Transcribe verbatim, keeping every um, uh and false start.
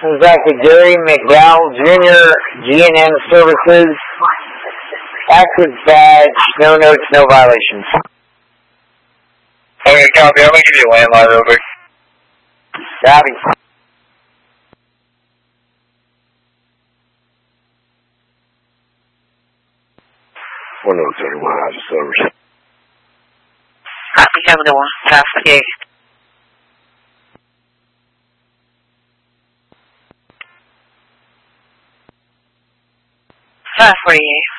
is Doctor Gary McDowell, Junior, G N M Services. Active badge, no notes, no violations. Okay, copy. I'm going to give you a landline real quick. Copy. one oh thirty-one, how's the service? Copy, have a good one. Copy. five forty-eight.